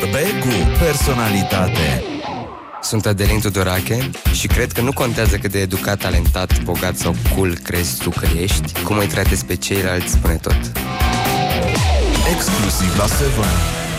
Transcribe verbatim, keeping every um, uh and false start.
Begu, personalitate. Sunt Adelin Tudorache și cred că nu contează cât de educat, talentat, bogat sau cool crezi tu că ești, cum îi tratezi pe ceilalți spune tot. Exclusiv la Seven.